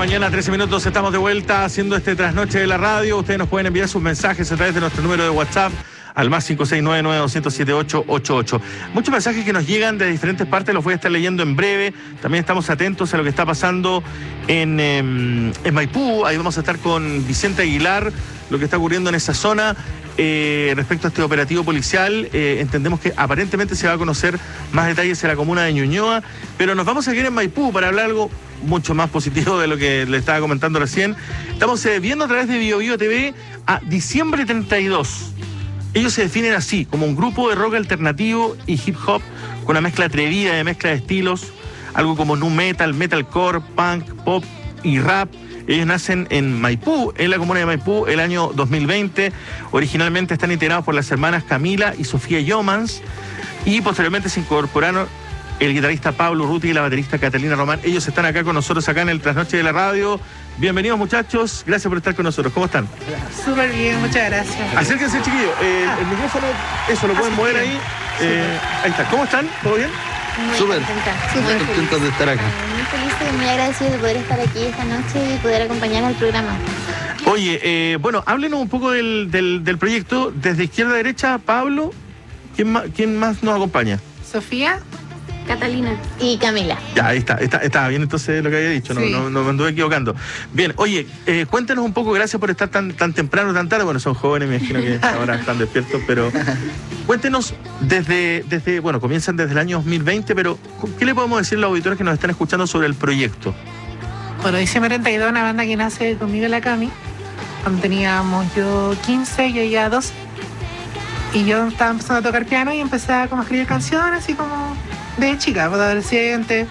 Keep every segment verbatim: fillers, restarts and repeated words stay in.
mañana, trece minutos, estamos de vuelta haciendo este trasnoche de la radio. Ustedes nos pueden enviar sus mensajes a través de nuestro número de WhatsApp al más cinco seis nueve nueve dos cero siete ocho ocho ocho. Muchos mensajes que nos llegan de diferentes partes, los voy a estar leyendo en breve. También estamos atentos a lo que está pasando en, eh, en Maipú. Ahí vamos a estar con Vicente Aguilar, lo que está ocurriendo en esa zona. Eh, respecto a este operativo policial, eh, entendemos que aparentemente se va a conocer más detalles en la comuna de Ñuñoa, pero nos vamos a quedar en Maipú para hablar algo mucho más positivo de lo que le estaba comentando recién. Estamos eh, viendo a través de Bio Bio T V a Diciembre treinta y dos. Ellos se definen así, como un grupo de rock alternativo y hip hop con una mezcla atrevida de mezcla de estilos, algo como nu metal, metalcore, punk, pop y rap. Ellos nacen en Maipú, en la comuna de Maipú, el año dos mil veinte. Originalmente están integrados por las hermanas Camila y Sofía Yomans, y posteriormente se incorporaron el guitarrista Pablo Ruti y la baterista Catalina Román. Ellos están acá con nosotros, acá en el Trasnoche de la Radio. Bienvenidos, muchachos, gracias por estar con nosotros. ¿Cómo están? Súper bien, muchas gracias. Acérquense, chiquillos. Eh, ah. El micrófono, eso, lo pueden mover bien. ahí. Eh, ahí está. ¿Cómo están? ¿Todo bien? Súper, muy contentos de estar acá. Muy felices y muy agradecidos de poder estar aquí esta noche y poder acompañar al programa. Oye, eh, bueno, háblenos un poco del, del, del proyecto. Desde izquierda a derecha, Pablo, ¿quién más, quién más nos acompaña? Sofía, Catalina y Camila. Ya, ahí está, está, estaba bien entonces lo que había dicho, no, sí. no, no me anduve equivocando. Bien, oye, eh, cuéntanos un poco, gracias por estar tan, tan temprano, tan tarde. Bueno, son jóvenes, me imagino que ahora están despiertos, pero cuéntenos desde, desde, bueno, comienzan desde el año dos mil veinte, pero ¿qué le podemos decir a los auditores que nos están escuchando sobre el proyecto? Bueno, Diciembre treinta y dos, una banda que nace conmigo y la Cami, cuando teníamos yo quince y ella doce, y yo estaba empezando a tocar piano y empecé a como a escribir canciones, así como de chica, de adolescente,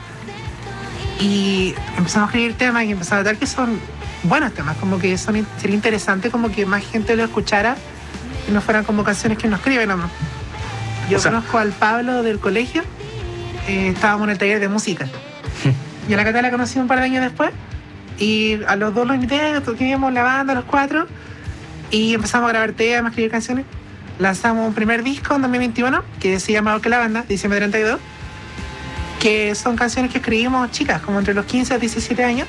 y empezamos a escribir temas y empezamos a notar que son buenos temas, como que son, sería interesante como que más gente lo escuchara y no fueran como canciones que uno escribe nomás. Yo o sea, conozco al Pablo del colegio, eh, estábamos en el taller de música y a la Cata la conocí un par de años después y a los dos los invité, tocábamos la banda los cuatro y empezamos a grabar temas, a escribir canciones. Lanzamos un primer disco en dos mil veintiuno que se llama que la banda, Diciembre treinta y dos, que son canciones que escribimos chicas, como entre los quince a diecisiete años.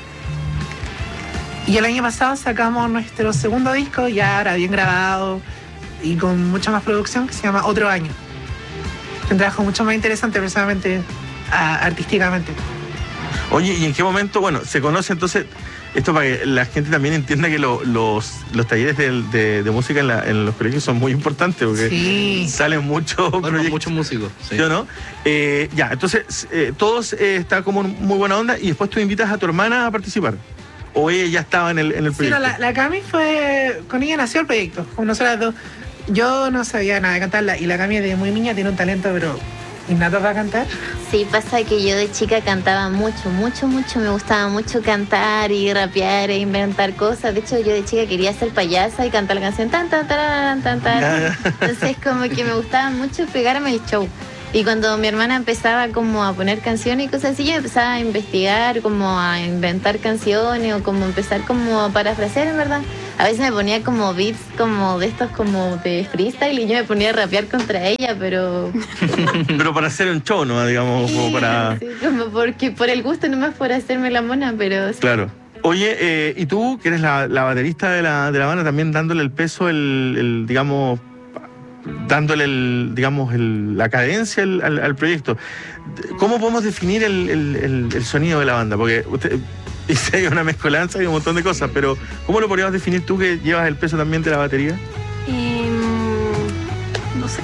Y el año pasado sacamos nuestro segundo disco, ya ahora bien grabado y con mucha más producción, que se llama Otro Año. Un trabajo mucho más interesante, personalmente, a, artísticamente. Oye, ¿y en qué momento, bueno, se conoce entonces, esto para que la gente también entienda que lo, los, los talleres de, de, de música en, la, en los colegios son muy importantes, porque sí. salen muchos bueno, muchos músicos. Sí. ¿Yo no? Eh, ya, entonces, eh, todos eh, está como en muy buena onda y después tú invitas a tu hermana a participar. ¿O ella ya estaba en el, en el proyecto? Sí, no, la, la Cami fue, con ella nació el proyecto, con nosotras dos. Yo no sabía nada de cantarla y la Cami desde muy niña tiene un talento, pero innato para cantar. Sí, pasa que yo de chica cantaba mucho, mucho, mucho. Me gustaba mucho cantar y rapear e inventar cosas. De hecho, yo de chica quería ser payasa y cantar la canción tan, tan, tan, tan, tan. Entonces, como que me gustaba mucho pegarme el show. Y cuando mi hermana empezaba como a poner canciones y cosas así, yo empezaba a investigar, como a inventar canciones o como empezar como a parafrasear, en verdad. A veces me ponía como beats como de estos como de freestyle y yo me ponía a rapear contra ella, pero... pero para hacer un show, ¿no? Digamos, como para... Sí, como porque por el gusto, nomás por hacerme la mona, pero... Sí. Claro. Oye, eh, ¿y tú, que eres la, la baterista de la, de la banda, también dándole el peso, el, el digamos... dándole el, digamos, el, la cadencia al, al, al proyecto? ¿Cómo podemos definir el, el, el, el sonido de la banda? Porque usted dice hay una mezcolanza y un montón de cosas, pero ¿cómo lo podríamos definir tú que llevas el peso también de la batería? Eh, no sé.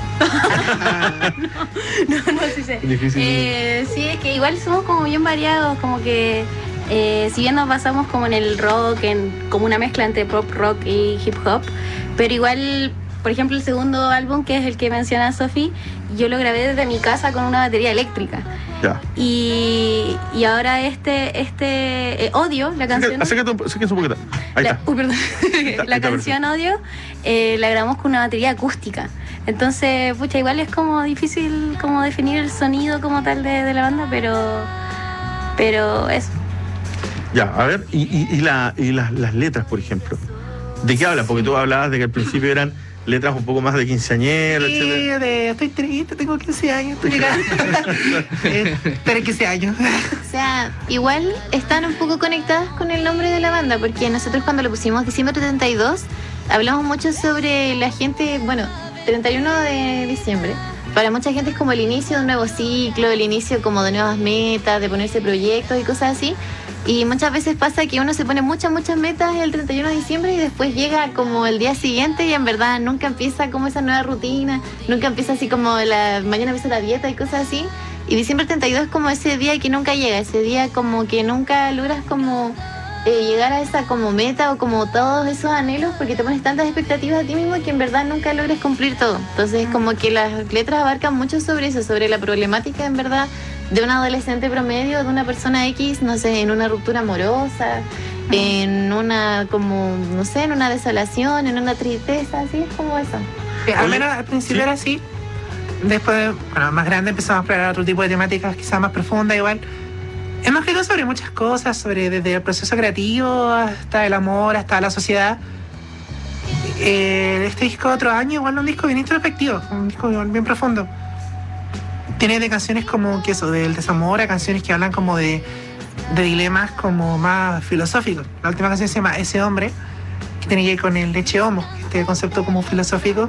no, no, no sí sé. Difícil. Eh, sí, es que igual somos como bien variados, como que eh, si bien nos basamos como en el rock, en como una mezcla entre pop, rock y hip hop, pero igual... Por ejemplo, el segundo álbum, que es el que menciona Sofi, yo lo grabé desde mi casa con una batería eléctrica. Ya. Y, y ahora este, este eh, Odio, la canción... Acércate un, acércate un poquito. Ahí la, está. Uh, perdón. Está, la está canción perfecto. Odio eh, la grabamos con una batería acústica. Entonces, pucha, igual es como difícil como definir el sonido como tal de, de la banda, pero, pero eso. Ya, a ver, y, y, y, la, y las, las letras, por ejemplo. ¿De qué hablan? Porque tú hablabas de que al principio eran letras un poco más de quinceañero, Sí, etcétera. de, estoy triste, tengo quince años, estoy llegando. eh, tengo quince años. O sea, igual están un poco conectadas con el nombre de la banda, porque nosotros cuando lo pusimos diciembre treinta y dos, hablamos mucho sobre la gente, bueno, treinta y uno de diciembre. Para mucha gente es como el inicio de un nuevo ciclo, el inicio como de nuevas metas, de ponerse proyectos y cosas así. Y muchas veces pasa que uno se pone muchas, muchas metas el treinta y uno de diciembre y después llega como el día siguiente y en verdad nunca empieza como esa nueva rutina, nunca empieza así como la mañana empieza la dieta y cosas así. Y diciembre treinta y dos es como ese día que nunca llega, ese día como que nunca logras como eh, llegar a esa como meta o como todos esos anhelos porque te pones tantas expectativas a ti mismo que en verdad nunca logras cumplir todo. Entonces como que las letras abarcan mucho sobre eso, sobre la problemática en verdad de un adolescente promedio, de una persona X, no sé, en una ruptura amorosa, en una como, no sé, en una desolación, en una tristeza, así es como eso. Eh, al Oye, menos al principio sí. era así. Después, bueno, más grande empezamos a explorar otro tipo de temáticas, quizás más profundas igual. Hemos escrito sobre muchas cosas, sobre desde el proceso creativo hasta el amor, hasta la sociedad. Eh, este disco de otro año, igual un disco bien introspectivo, un disco igual bien profundo. Tiene de canciones como que eso, del desamor, a canciones que hablan como de, de dilemas como más filosóficos. La última canción se llama Ese Hombre, que tiene que ver con el leche homo, este concepto como filosófico,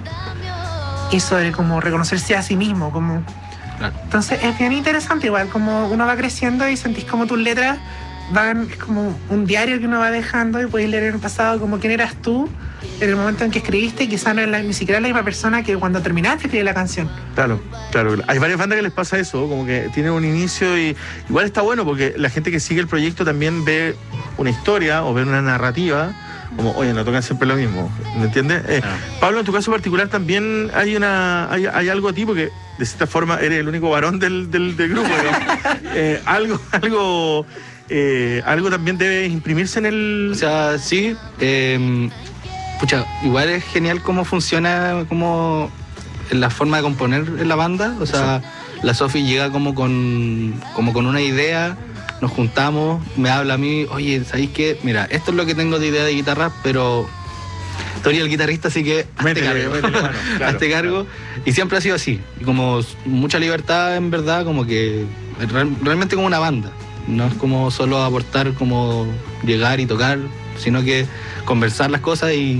y sobre como reconocerse a sí mismo, como... Claro. Entonces es bien interesante, igual como uno va creciendo y sentís como tus letras van, es como un diario que uno va dejando y puedes leer en el pasado como quién eras tú en el momento en que escribiste, y quizás no es la, ni siquiera la misma persona que cuando terminaste de escribir la canción. Claro, claro. Hay varias bandas que les pasa eso, como que tienen un inicio y igual está bueno porque la gente que sigue el proyecto también ve una historia o ve una narrativa, como, oye, no tocan siempre lo mismo, ¿me entiendes? Eh, Claro. Pablo, en tu caso particular también hay una hay, hay algo a ti porque de cierta forma eres el único varón del, del, del grupo, ¿no? eh, algo, algo, eh, algo también debe imprimirse en el... O sea, sí. eh, pucha, igual es genial cómo funciona como la forma de componer en la banda. O sea, la Sofi llega como con, como con una idea, nos juntamos, me habla a mí, oye, ¿sabéis qué? Mira, esto es lo que tengo de idea de guitarra, pero tú eres el guitarrista, así que hazte Métele, cargo. métele mano, claro, hazte cargo. Y siempre ha sido así. Y como mucha libertad, en verdad, como que real- realmente como una banda. No es como solo aportar, como llegar y tocar, sino que conversar las cosas y,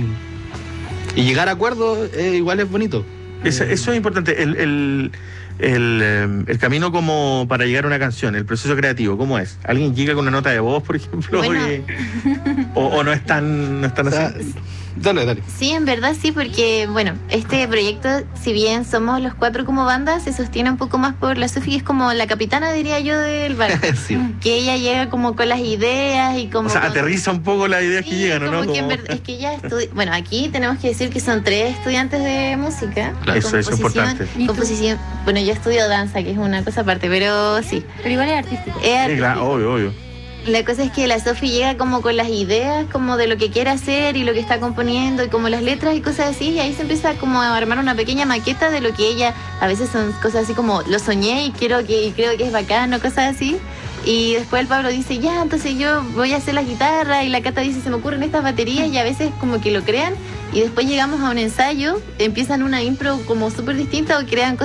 y llegar a acuerdos, eh, igual es bonito. Eso, Eh, eso es importante, el, el, el, eh, el camino como para llegar a una canción, el proceso creativo, ¿cómo es? ¿Alguien llega con una nota de voz, por ejemplo? Bueno. y- o, o no es tan, no es tan o sea, así? dale, dale. Sí, en verdad sí, porque bueno, este proyecto, si bien somos los cuatro como banda, se sostiene un poco más por la Sofi, que es como la capitana, diría yo, del barco. Sí. Que ella llega como con las ideas y como... O sea, con- aterriza un poco las ideas que Sí, llegan, ¿o no? como que en Como- verdad- es que ella estudia... Bueno, aquí tenemos que decir que son tres estudiantes de música. Claro. Eso, eso es Composición- importante. ¿Y tú? Composición... Bueno, yo estudio danza, que es una cosa aparte, pero sí. Pero igual es artístico. Es Sí, artístico. claro, obvio, obvio. La cosa es que la Sofi llega como con las ideas, como de lo que quiere hacer y lo que está componiendo y como las letras y cosas así, y ahí se empieza como a armar una pequeña maqueta de lo que ella, a veces son cosas así como lo soñé y quiero que y creo que es bacano, cosas así. Y después el Pablo dice, ya, entonces yo voy a hacer la guitarra, y la Cata dice, se me ocurren estas baterías, y a veces como que lo crean, y después llegamos a un ensayo, empiezan una impro como súper distinta o crean